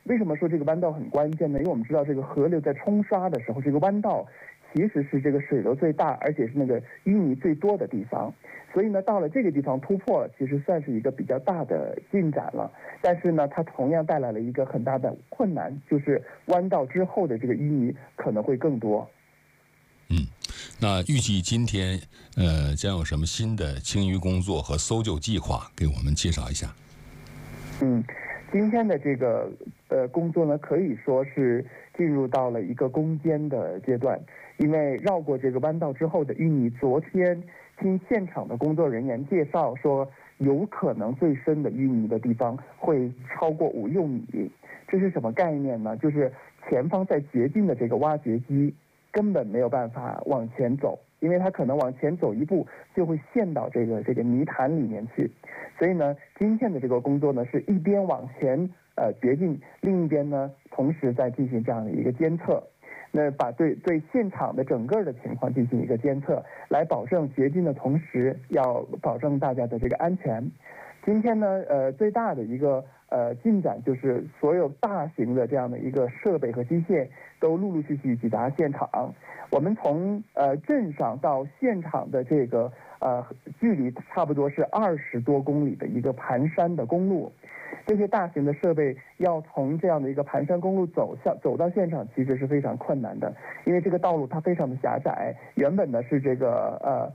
为什么说这个弯道很关键呢？因为我们知道这个河流在冲刷的时候，这个弯道其实是这个水流最大，而且是那个淤泥最多的地方。所以呢，到了这个地方突破了，其实算是一个比较大的进展了。但是呢，它同样带来了一个很大的困难，就是弯道之后的这个淤泥可能会更多。 那预计今天将有什么新的清淤工作和搜救计划，给我们介绍一下？ 今天的这个工作呢，可以说是进入到了一个攻坚的阶段，因为绕过这个弯道之后的淤泥，昨天听现场的工作人员介绍说，有可能最深的淤泥的地方会超过5幼米。这是什么概念呢？就是前方在掘进的这个挖掘机根本没有办法往前走，因为它可能往前走一步就会陷到这个泥潭里面去。所以呢，今天的这个工作呢，是一边往前掘进，另一边呢同时在进行这样的一个监测。那把对现场的整个的情况进行一个监测，来保证掘进的同时要保证大家的这个安全。今天呢，最大的一个进展就是所有大型的这样的一个设备和机械都陆陆续续抵达现场。我们从镇上到现场的这个距离差不多是20多公里的一个盘山的公路。这些大型的设备要从这样的一个盘山公路走到现场，其实是非常困难的，因为这个道路它非常的狭窄，原本呢是这个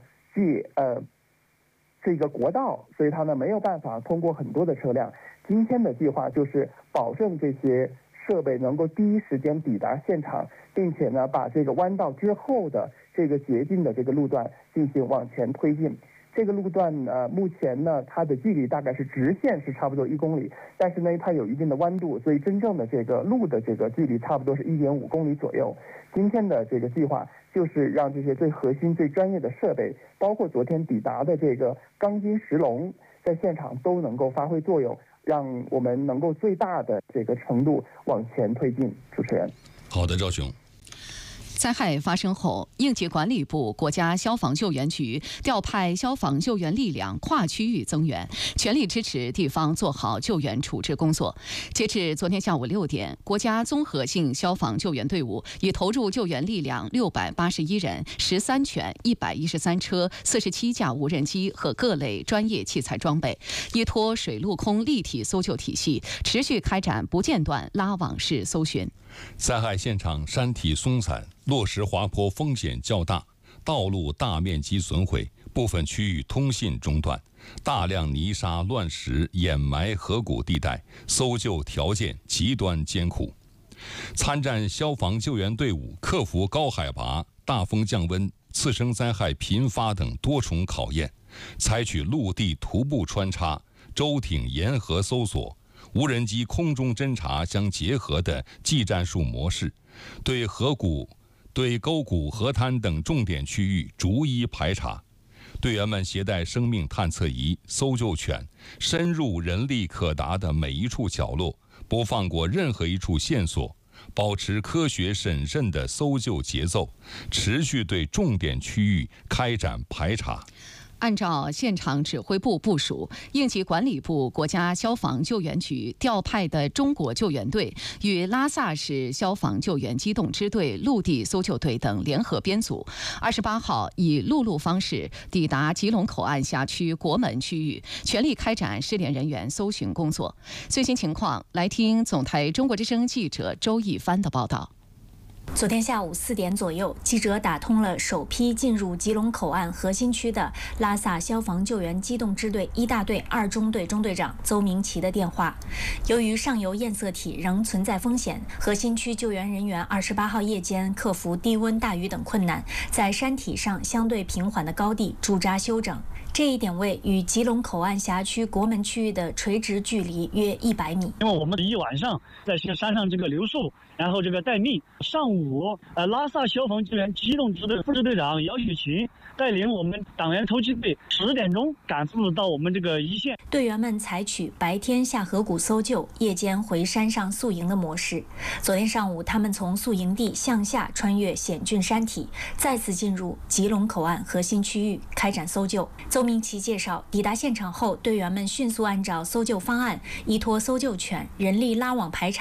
是一个国道，所以它呢没有办法通过很多的车辆。今天的计划就是保证这些设备能够第一时间抵达现场，并且呢把这个弯道之后的这个掘进的这个路段进行往前推进。这个路段目前呢它的距离大概是直线是差不多1公里，但是呢它有一定的弯度，所以真正的这个路的这个距离差不多是1.5公里左右。今天的这个计划就是让这些最核心最专业的设备，包括昨天抵达的这个钢筋石龙，在现场都能够发挥作用，让我们能够最大的这个程度往前推进。主持人， 好的，赵雄。 灾害发生后，应急管理部、国家消防救援局调派消防救援力量跨区域增援，全力支持地方做好救援处置工作。截至昨天下午6点，国家综合性消防救援队伍已投入救援力量681人、13犬、113车、47架无人机和各类专业器材装备，依托水陆空立体搜救体系，持续开展不间断拉网式搜寻。 灾害现场山体松散，落石滑坡风险较大，道路大面积损毁，部分区域通信中断，大量泥沙乱石掩埋河谷地带，搜救条件极端艰苦。参战消防救援队伍克服高海拔、大风降温、次生灾害频发等多重考验，采取陆地徒步穿插、舟艇沿河搜索、无人机空中侦察相结合的技战术模式，对河谷、对沟谷、河滩等重点区域逐一排查。队员们携带生命探测仪、搜救犬，深入人力可达的每一处角落，不放过任何一处线索，保持科学审慎的搜救节奏，持续对重点区域开展排查。 按照现场指挥部部署，应急管理部、国家消防救援局调派的中国救援队与拉萨市消防救援机动支队陆地搜救队等联合编组，28号以陆路方式抵达吉隆口岸辖区国门区域，全力开展失联人员搜寻工作。最新情况，来听总台中国之声记者周一帆的报道。 昨天下午4点左右，记者打通了首批进入吉隆口岸核心区的拉萨消防救援机动支队1大队2中队中队长邹明奇的电话。由于上游验色体仍存在风险，核心区救援人员28号夜间克服低温、大雨等困难，在山体上相对平缓的高地驻扎休整。这一点位与吉隆口岸辖区国门区域的垂直距离约100米。 因为我们一晚上在山上这个留宿，然后这个待命。上午，拉萨消防救援机动支队副支队长姚雪琴带领我们党员突击队10点钟赶赴到我们这个一线。 队员们采取白天下河谷搜救，夜间回山上宿营的模式。昨天上午，他们从宿营地向下穿越险峻山体，再次进入吉隆口岸核心区域开展搜救。邹明奇介绍，抵达现场后，队员们迅速按照搜救方案，依托搜救犬、人力拉网排查。